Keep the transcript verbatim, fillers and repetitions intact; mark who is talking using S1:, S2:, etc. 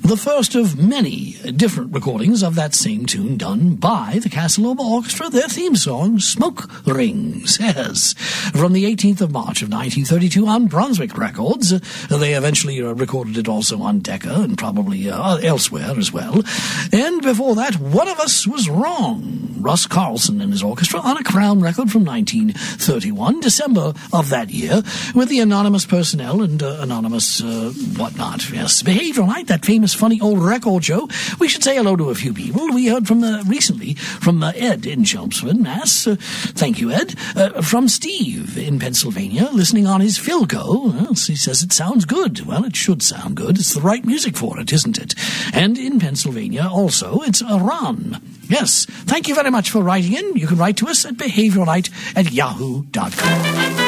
S1: the first of many different recordings of that same tune done by the Casa Loma Orchestra, their theme song, Smoke Rings, yes, from the eighteenth of March of nineteen thirty-two on Brunswick Records. Uh, they eventually uh, recorded it also on Decca and probably uh, elsewhere as well. And before that, One of Us Was Wrong, Russ Carlson and his orchestra on a Crown record from nineteen thirty-one, December of that year, with the Anonymous personnel and uh, Anonymous uh, whatnot, yes. Behavioral Night, that famous funny old record show. We should say hello to a few people. We heard from uh, recently from uh, Ed in Chelmsford, Mass. Uh, thank you, Ed. Uh, from Steve in Pennsylvania, listening on his Philco. Well, he says it sounds good. Well, it should sound good. It's the right music for it, isn't it? And in Pennsylvania also, it's uh, Ron. Yes. Thank you very much for writing in. You can write to us at behavioral night at yahoo dot com.